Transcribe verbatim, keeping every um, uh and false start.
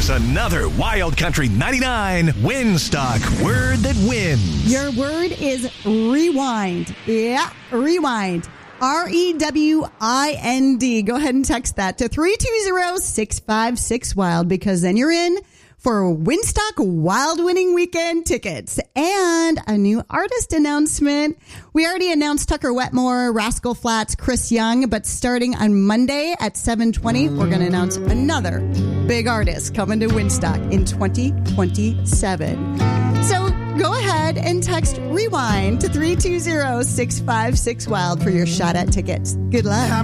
Here's another Wild Country ninety-nine Winstock Word That Wins. Your word is rewind. Yeah, rewind. R E W I N D. Go ahead and text that to three two zero, six five six, WILD because then you're in for Winstock Wild Winning Weekend tickets and a new artist announcement. We already announced Tucker Wetmore, Rascal Flatts, Chris Young, but starting on Monday at seven twenty, we're going to announce another big artist coming to Winstock in twenty twenty-seven. So go ahead and text REWIND to three two zero, six five six, WILD for your shot at tickets. Good luck.